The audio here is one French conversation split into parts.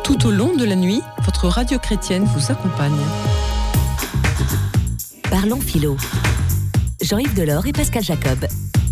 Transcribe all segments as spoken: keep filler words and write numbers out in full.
Tout au long de la nuit, votre radio chrétienne vous accompagne. Parlons philo. Jean-Yves Delors et Pascal Jacob.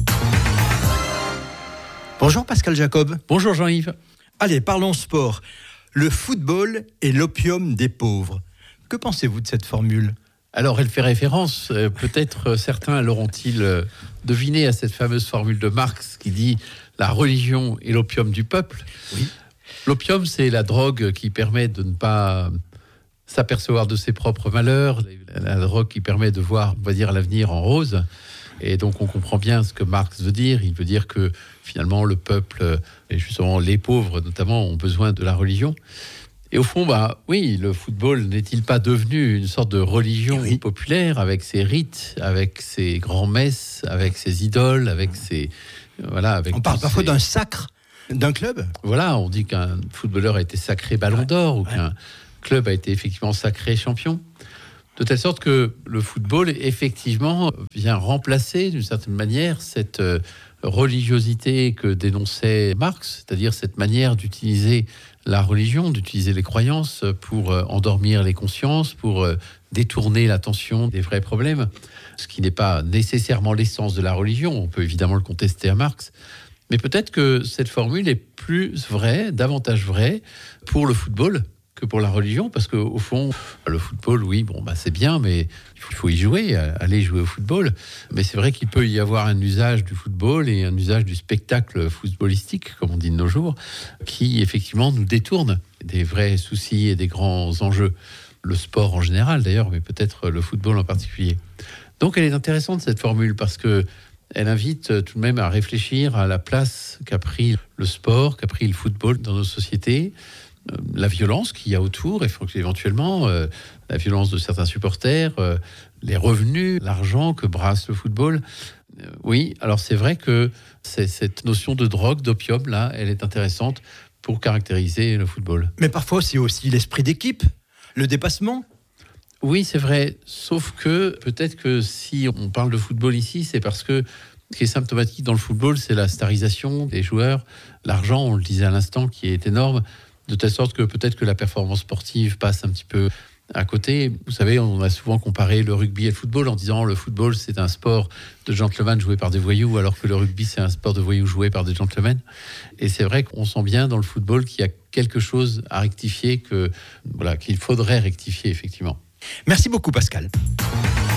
Bonjour Pascal Jacob. Bonjour Jean-Yves. Allez, parlons sport. Le football est l'opium des pauvres. Que pensez-vous de cette formule ? Alors, elle fait référence, euh, peut-être euh, certains l'auront-ils euh, deviné, à cette fameuse formule de Marx qui dit « la religion est l'opium du peuple ». Oui. L'opium, c'est la drogue qui permet de ne pas s'apercevoir de ses propres malheurs, la drogue qui permet de voir, on va dire, l'avenir en rose. Et donc, on comprend bien ce que Marx veut dire. Il veut dire que, finalement, le peuple, et justement les pauvres notamment, ont besoin de la religion. Et au fond, bah, oui, le football n'est-il pas devenu une sorte de religion oui. populaire, avec ses rites, avec ses grands-messes, avec ses idoles, avec ses... Voilà, avec on parle parfois ses... d'un sacre d'un club. Voilà, on dit qu'un footballeur a été sacré ballon d'or, ou ouais. qu'un club a été effectivement sacré champion. De telle sorte que le football, effectivement, vient remplacer, d'une certaine manière, cette religiosité que dénonçait Marx, c'est-à-dire cette manière d'utiliser la religion, d'utiliser les croyances pour endormir les consciences, pour détourner l'attention des vrais problèmes, ce qui n'est pas nécessairement l'essence de la religion. On peut évidemment le contester à Marx, mais peut-être que cette formule est plus vraie, davantage vraie pour le football que pour la religion, parce qu'au fond, le football, oui, bon, bah, c'est bien, mais il faut, il faut y jouer, aller jouer au football. Mais c'est vrai qu'il peut y avoir un usage du football et un usage du spectacle footballistique, comme on dit de nos jours, qui effectivement nous détourne des vrais soucis et des grands enjeux. Le sport en général d'ailleurs, mais peut-être le football en particulier. Donc elle est intéressante cette formule, parce que elle invite tout de même à réfléchir à la place qu'a pris le sport, qu'a pris le football dans nos sociétés, la violence qu'il y a autour, et éventuellement euh, la violence de certains supporters, euh, les revenus, l'argent que brasse le football. Euh, oui, alors c'est vrai que c'est, cette notion de drogue, d'opium, là, elle est intéressante pour caractériser le football. Mais parfois, c'est aussi l'esprit d'équipe, le dépassement. Oui, c'est vrai, sauf que peut-être que si on parle de football ici, c'est parce que ce qui est symptomatique dans le football, c'est la starisation des joueurs, l'argent, on le disait à l'instant, qui est énorme, de telle sorte que peut-être que la performance sportive passe un petit peu à côté. Vous savez, on a souvent comparé le rugby et le football en disant le football, c'est un sport de gentlemen joué par des voyous, alors que le rugby, c'est un sport de voyous joué par des gentlemen. Et c'est vrai qu'on sent bien dans le football qu'il y a quelque chose à rectifier, que, voilà, qu'il faudrait rectifier, effectivement. Merci beaucoup, Pascal.